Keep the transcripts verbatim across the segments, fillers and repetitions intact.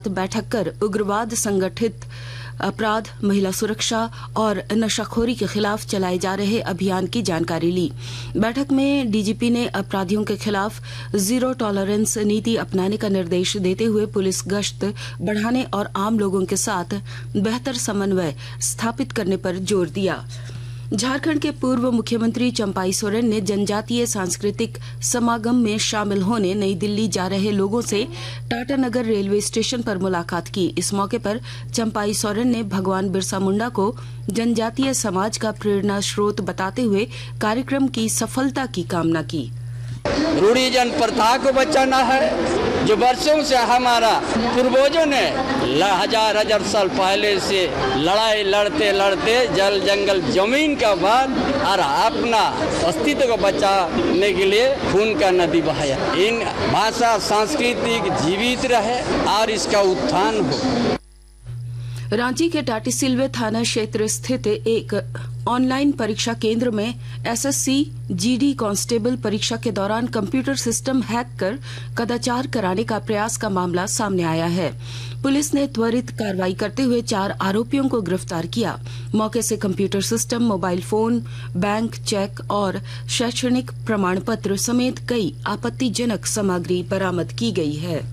बैठक कर उग्रवाद, संगठित अपराध, महिला सुरक्षा और नशाखोरी के खिलाफ चलाए जा रहे अभियान की जानकारी ली। बैठक में डीजीपी ने अपराधियों के खिलाफ जीरो टॉलरेंस नीति अपनाने का निर्देश देते हुए पुलिस गश्त बढ़ाने और आम लोगों के साथ बेहतर समन्वय स्थापित करने पर जोर दिया। झारखंड के पूर्व मुख्यमंत्री चंपाई सोरेन ने जनजातीय सांस्कृतिक समागम में शामिल होने नई दिल्ली जा रहे लोगों से टाटानगर रेलवे स्टेशन पर मुलाकात की। इस मौके पर चंपाई सोरेन ने भगवान बिरसा मुंडा को जनजातीय समाज का प्रेरणा स्रोत बताते हुए कार्यक्रम की सफलता की कामना की। रूढ़िजन प्रथा को बचाना है, जो वर्षों से हमारा पूर्वजों ने हजार हजार साल पहले से लड़ाई लड़ते लड़ते जल जंगल जमीन का बाद और अपना अस्तित्व को बचाने के लिए खून का नदी बहाया। इन भाषा सांस्कृतिक जीवित रहे और इसका उत्थान हो। रांची के टाटीसिलवे थाना क्षेत्र स्थित एक ऑनलाइन परीक्षा केंद्र में एसएससी जीडी कांस्टेबल परीक्षा के दौरान कंप्यूटर सिस्टम हैक कर कदाचार कराने का प्रयास का मामला सामने आया है। पुलिस ने त्वरित कार्रवाई करते हुए चार आरोपियों को गिरफ्तार किया। मौके से computer system, mobile phone, bank cheque और शैक्षणिक प्रमाण पत्र समेत कई आपत्तिजनक सामग्री बरामद की गई है।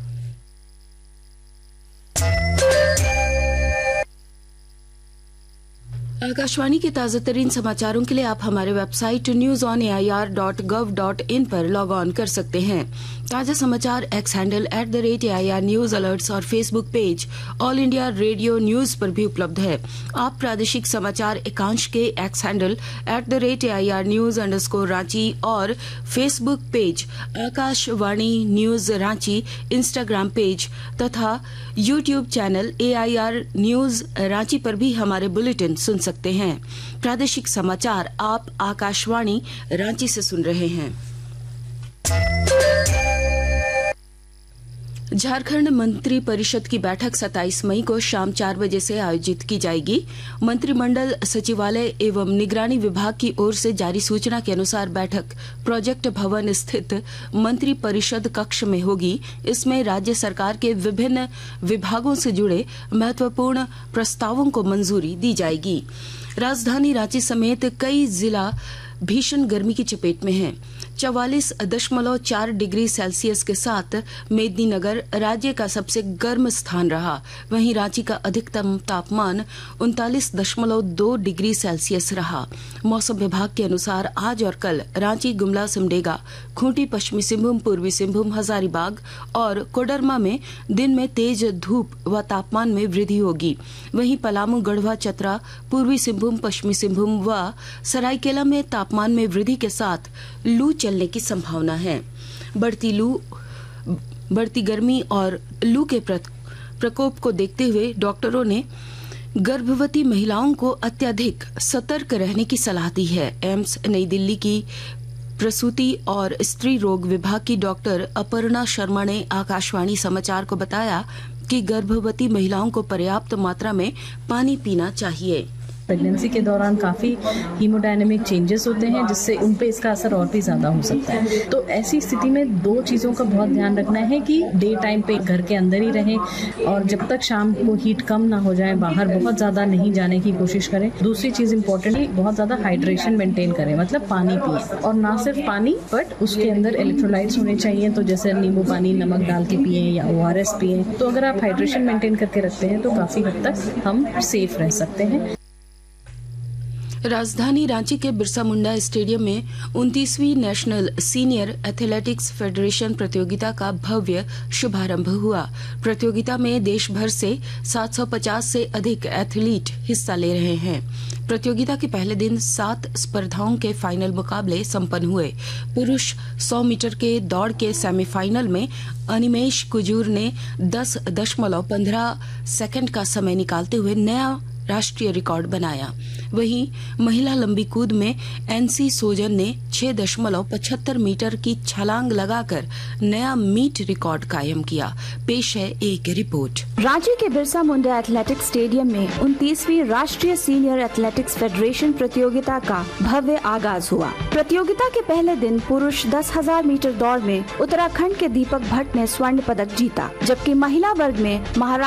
आकाशवाणी के ताजा तरीन समाचारों के लिए आप हमारे website news on A I R dot gov dot in पर लॉग ऑन कर सकते हैं। ताजा समाचार x handle at the rate A I R news alerts और Facebook page all India radio news पर भी उपलब्ध है। आप प्रादेशिक समाचार एकांश के x handle at the rate A I R news underscore Ranchi और Facebook page Akashvani news Ranchi, Instagram page तथा YouTube channel A I R news Ranchi पर भी हमारे बुलेटिन सुन सकते हैं। प्रादेशिक समाचार आप आकाशवाणी रांची से सुन रहे हैं। झारखंड मंत्री परिषद की बैठक सत्ताईस मई को शाम चार बजे से आयोजित की जाएगी। मंत्रिमंडल सचिवालय एवं निगरानी विभाग की ओर से जारी सूचना के अनुसार बैठक प्रोजेक्ट भवन स्थित मंत्री परिषद कक्ष में होगी। इसमें राज्य सरकार के विभिन्न विभागों से जुड़े महत्वपूर्ण प्रस्तावों को मंजूरी दी जाएगी। राजधानी रांची समेत कई जिला भीषण गर्मी की चपेट में हैं। चवालीस दशमलव चार डिग्री सेल्सियस के साथ मेदिनीनगर राज्य का सबसे गर्म स्थान रहा। वहीं रांची का अधिकतम तापमान उनतालीस दशमलव दो डिग्री सेल्सियस रहा। मौसम विभाग के अनुसार आज और कल रांची, गुमला, सिमडेगा, खूंटी, पश्चिमी सिंहभूम, पूर्वी सिंहभूम, हजारीबाग और कोडरमा में दिन में तेज धूप व तापमान में वृद्धि होगी। वहीं पलामू, गढ़वा, चतरा, पूर्वी सिंहभूम, पश्चिमी सिंहभूम व सरायकेला में तापमान में वृद्धि के साथ लू चलने की संभावना है। बढ़ती लू बढ़ती गर्मी और लू के प्रकोप को देखते हुए डॉक्टरों ने गर्भवती महिलाओं को अत्यधिक सतर्क रहने की सलाह दी है। एम्स नई दिल्ली की प्रसूति और स्त्री रोग विभाग की डॉक्टर अपर्णा शर्मा ने आकाशवाणी समाचार को बताया कि गर्भवती महिलाओं को पर्याप्त मात्रा में पानी पीना चाहिए। प्रेगनेंसी के दौरान काफ़ी हीमोडायनेमिक चेंजेस होते हैं, जिससे उन पे इसका असर और भी ज़्यादा हो सकता है। तो ऐसी स्थिति में दो चीज़ों का बहुत ध्यान रखना है कि डे टाइम पे घर के अंदर ही रहें और जब तक शाम को हीट कम ना हो जाए बाहर बहुत ज़्यादा नहीं जाने की कोशिश करें। दूसरी चीज़ इंपॉर्टेंट है, बहुत ज़्यादा हाइड्रेशन मेंटेन करें, मतलब पानी पिए और ना सिर्फ पानी बट उसके अंदर इलेक्ट्रोलाइट्स होने चाहिए। तो जैसे नींबू पानी नमक डाल के पिए या ओ आर एस पिए। तो अगर आप हाइड्रेशन मेंटेन करके रखते हैं तो काफ़ी हद तक हम सेफ रह सकते हैं। राजधानी रांची के बिरसा मुंडा स्टेडियम में उनतीसवीं नेशनल सीनियर एथलेटिक्स फेडरेशन प्रतियोगिता का भव्य शुभारंभ हुआ। प्रतियोगिता में देश भर से सात सौ पचास से अधिक एथलीट हिस्सा ले रहे हैं। प्रतियोगिता के पहले दिन सात स्पर्धाओं के फाइनल मुकाबले संपन्न हुए। पुरुष सौ मीटर के दौड़ के सेमीफाइनल में अनिमेश कुजूर ने दस दशमलव पंद्रह सेकंड का समय निकालते हुए नया राष्ट्रीय रिकॉर्ड बनाया। वहीं महिला लंबी कूद में एनसी सोजन ने छह दशमलव पचहत्तर मीटर की छलांग लगाकर नया मीट रिकॉर्ड कायम किया। पेश है एक रिपोर्ट। रांची के बिरसा मुंडा एथलेटिक्स स्टेडियम में उनतीसवीं राष्ट्रीय सीनियर एथलेटिक्स फेडरेशन प्रतियोगिता का भव्य आगाज हुआ। प्रतियोगिता के पहले दिन पुरुष दस हजार मीटर दौड़ में उत्तराखंड के दीपक भट्ट ने स्वर्ण पदक जीता, जबकि महिला वर्ग में महाराष्ट्र